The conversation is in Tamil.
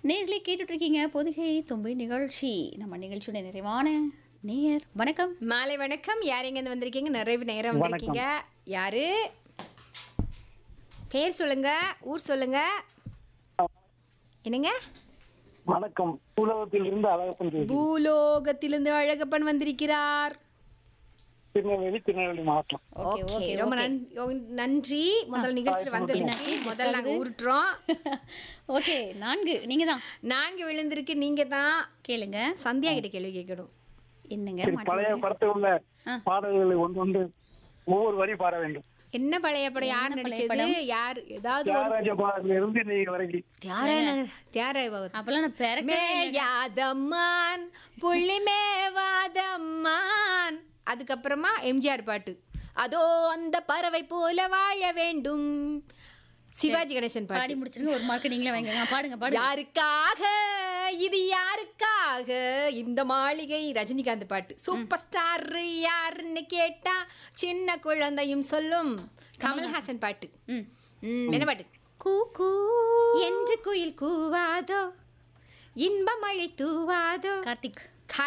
நேர்களே கேட்டுட்டு இருக்கீங்க பொதிகை தும்பி நிகழ்ச்சி. நம்ம நிகழ்ச்சியோட நிறைவான நேயர் வணக்கம். மாலை வணக்கம். யார் எங்கேருந்து வந்திருக்கீங்க? நிறைவு நேரம் வந்திருக்கீங்க. யாரு? பேர் சொல்லுங்க, ஊர் சொல்லுங்க. என்னங்க? வணக்கம். பூலோகத்திலிருந்து அழகப்பன் பேசுகிறேன். பூலோகத்திலிருந்து அழகப்பன் வந்திருக்கிறார். திருநெல்வேலி மாவட்டம். ஓகே, ரொம்ப நன்றி. முதல் நிகழ்ச்சியில் வந்திருந்தீங்க. முதல்ல நாங்கள் உருட்டுறோம். ஓகே, 4 நீங்க தான். 4 விழுந்திருக்கு. நீங்க தான் கேளுங்க. சந்தியா கிட்ட கேள்வி கேட்கணும். என்னங்க சரி, பழைய படத்தில் உள்ள பாடல்களை ஒன்று ஒவ்வொரு வரி பாட வேண்டும். என்ன பழைய படம்? யார் நடிச்சது? யார்? ஏதாவது தியாகராஜ பாடலிருந்து நீங்க வரைக்கும் அப்பெல்லாம் நான் பிறக்கவே இல்லைங்க. யாதம்மான் புள்ளி மேவாதம்மான். அதுக்கப்புறமா எம்ஜிஆர் பாட்டு, அதோ அந்த பறவை போல வாழ வேண்டும். சிவாஜி கணேசன் பாடி பாடி முடிச்சிருங்க. ஒரு மார்க் நீங்களே வாங்கிக்கோங்க. பாடுங்க பாடுங்க. யாருக்காக இது, யாருக்காக இந்த மாளிகை. ரஜினிகாந்த் பாட்டு. சூப்பர் ஸ்டார் யாருன்னு கேட்டா சின்ன குழந்தையும் சொல்லும். கமல்ஹாசன் பாட்டு. ம். என்ன பாட்டு? கூ கூ என்று குயில் கூவாதோ, இன்ப மழை தூவாதோ. கார்த்திக்